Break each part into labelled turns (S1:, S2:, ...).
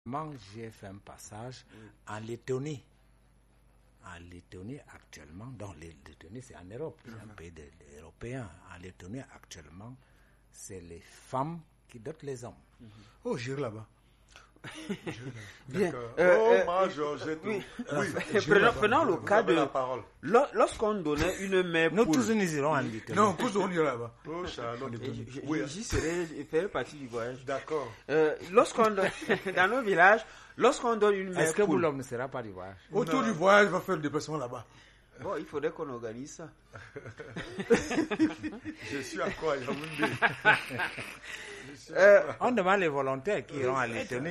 S1: J'ai fait un passage en Lettonie. En Lettonie actuellement, donc la Lettonie c'est en Europe, c'est un pays européen. En Lettonie actuellement, c'est les femmes qui dotent les hommes.
S2: Oh, j'irai là-bas.
S3: Bien.
S4: Moi, Georges,
S3: oui.
S4: Prenons
S3: le cas de... Lorsqu'on donnait une mère
S1: nous
S3: poule...
S1: tous nous irons en Lettonie.
S2: Non, tous on ira là-bas.
S4: Oh, Charlotte.
S3: J'y serai, je ferai partie du voyage.
S4: D'accord.
S3: Dans nos villages, lorsqu'on donne une mère
S1: est-ce que
S3: poule...
S1: l'homme ne sera pas du voyage?
S2: Autour du voyage, va faire le déplacement là-bas.
S3: Bon, il faudrait qu'on organise ça.
S4: Je suis encore à Yaoundé.
S1: On demande les volontaires qui iront à Lettonie.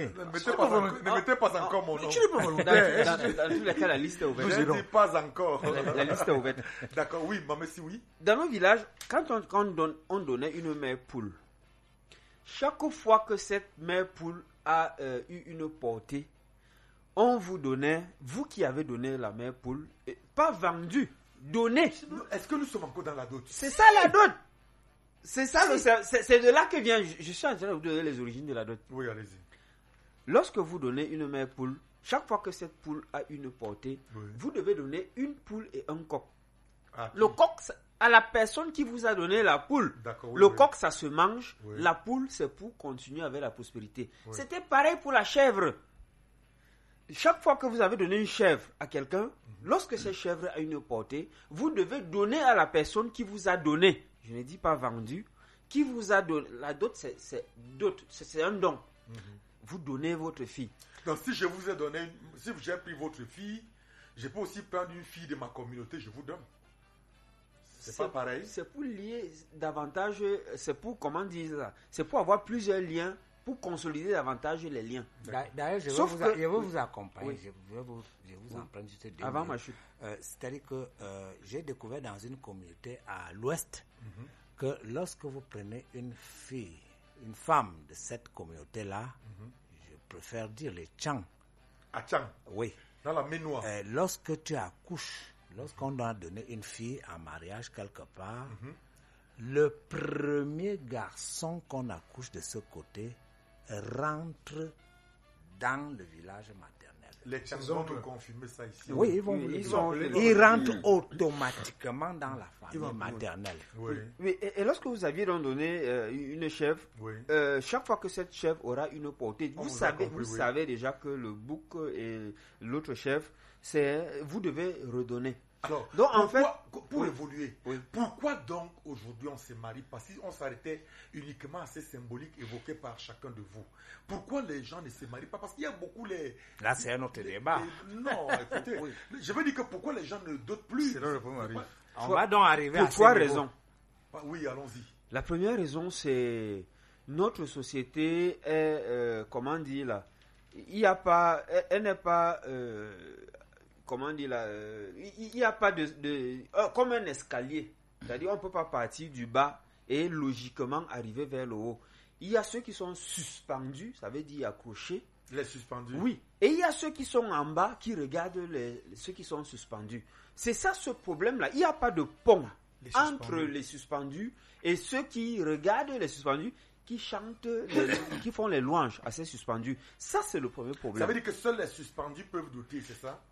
S4: Ne mettez pas encore mon nom.
S2: Tu n'es pas volontaire.
S3: Dans tous les cas, la liste est ouverte.
S4: Je ne dis pas encore.
S3: La liste est ouverte.
S4: D'accord, oui, maman, si oui.
S3: Dans nos villages, quand on donnait une mère poule, chaque fois que cette mère poule a eu une portée, on vous donnait, vous qui avez donné la mère poule, pas vendu, donné.
S4: Est-ce que nous sommes encore dans la dot?
S3: C'est ça la dot. C'est ça, c'est de là que vient. Je suis en train de vous donner les origines de la dot.
S4: Oui, allez-y.
S3: Lorsque vous donnez une mère poule, chaque fois que cette poule a une portée, vous devez donner une poule et un coq. Le coq, à la personne qui vous a donné la poule. Le coq, ça se mange. La poule, c'est pour continuer avec la prospérité. C'était pareil pour la chèvre. Chaque fois que vous avez donné une chèvre à quelqu'un, lorsque cette chèvre a une portée, vous devez donner à la personne qui vous a donné. Je ne dis pas vendu. Qui vous a donné. La dot, c'est un don. Vous donnez votre fille.
S4: Donc si je vous ai donné, si j'ai pris votre fille, je peux aussi prendre une fille de ma communauté, je vous donne. C'est pas pareil.
S3: C'est pour lier davantage, c'est pour, comment dire ça, c'est pour avoir plusieurs liens, pour consolider davantage les liens.
S1: D'ailleurs, je vais vous accompagner, oui. je vais vous emprunter juste 2 minutes.
S3: Avant ma chute.
S1: C'est-à-dire que j'ai découvert dans une communauté à l'ouest que lorsque vous prenez une fille, une femme de cette communauté-là, je préfère dire les Tchang.
S4: À Tchang?
S1: Oui.
S4: Dans la Ménois.
S1: Lorsque tu accouches, lorsqu'on doit donner une fille en mariage quelque part, le premier garçon qu'on accouche de ce côté rentre dans le village maternel.
S4: Les Tchang vont nous confirmer ça ici.
S1: Oui, ils rentrent automatiquement dans la famille maternelle.
S3: Oui. Et lorsque vous aviez donné une chèvre, chaque fois que cette chèvre aura une portée, vous savez déjà que le bouc et l'autre chèvre, vous devez redonner.
S4: Alors,
S3: donc, en fait,
S4: pour évoluer, pourquoi donc aujourd'hui on se marie? Parce qu'on s'arrêtait uniquement à ces symboliques évoqués par chacun de vous. Pourquoi les gens ne se marient pas? Parce qu'il y a beaucoup
S1: Là, c'est un autre débat.
S4: Non, écoutez, je veux dire que pourquoi les gens ne dotent plus?
S2: C'est là le premier arrive.
S1: On va donc arriver à
S3: 3 raisons.
S4: Oui, allons-y.
S3: La première raison, c'est notre société est, comment dire là, il n'y a pas, elle n'est pas... comment dire là, il n'y a pas comme un escalier. C'est-à-dire, on ne peut pas partir du bas et logiquement arriver vers le haut. Il y a ceux qui sont suspendus, ça veut dire accrochés.
S4: Les suspendus?
S3: Oui. Et il y a ceux qui sont en bas qui regardent ceux qui sont suspendus. C'est ça ce problème-là. Il n'y a pas de pont entre les suspendus et ceux qui regardent les suspendus qui chantent, qui font les louanges à ces suspendus. Ça, c'est le premier problème.
S4: Ça veut dire que seuls les suspendus peuvent douter, c'est ça?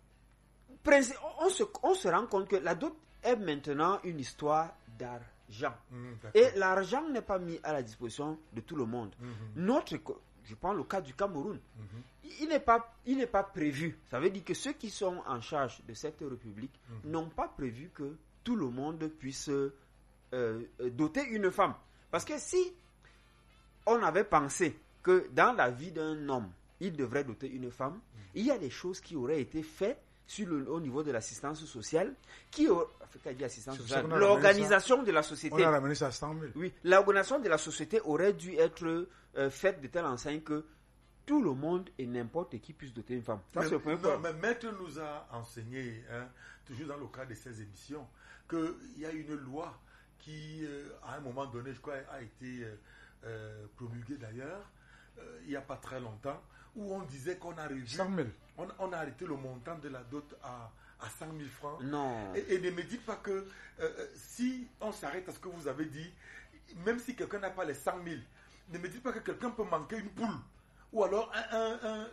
S3: On se rend compte que la dot est maintenant une histoire d'argent. Et l'argent n'est pas mis à la disposition de tout le monde. Je prends le cas du Cameroun. Il n'est pas prévu. Ça veut dire que ceux qui sont en charge de cette république n'ont pas prévu que tout le monde puisse doter une femme. Parce que si on avait pensé que dans la vie d'un homme, il devrait doter une femme, il y a des choses qui auraient été faites au niveau de l'assistance sociale, l'organisation de la société.
S2: On a ramené ça à 100 000.
S3: Oui, l'organisation de la société aurait dû être faite de telle enseigne que tout le monde et n'importe qui puisse doter une femme. Ça, c'est le premier point.
S4: Mais Maître nous a enseigné, toujours dans le cadre de ces émissions, qu'il y a une loi qui, à un moment donné, je crois, a été promulguée d'ailleurs, il n'y a pas très longtemps, où on disait qu'on a revu...
S2: 100 000.
S4: On a arrêté le montant de la dot à 100 000 francs.
S3: Non.
S4: Et ne me dites pas que si on s'arrête à ce que vous avez dit, même si quelqu'un n'a pas les 100 000, ne me dites pas que quelqu'un peut manquer une poule. Ou alors un